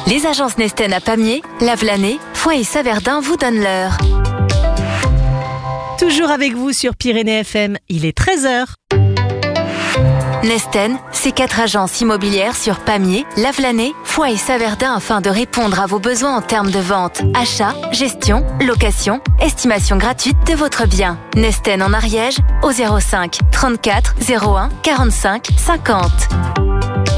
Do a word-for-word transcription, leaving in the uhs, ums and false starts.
Les agences Nesten à Pamiers, Lavelanet, Foix et Saverdun vous donnent l'heure. Toujours avec vous sur Pyrénées F M, il est treize heures. Nesten, c'est quatre agences immobilières sur Pamiers, Lavelanet, Foix et Saverdun afin de répondre à vos besoins en termes de vente, achat, gestion, location, estimation gratuite de votre bien. Nesten en Ariège au zéro cinq trente-quatre zéro un quarante-cinq cinquante.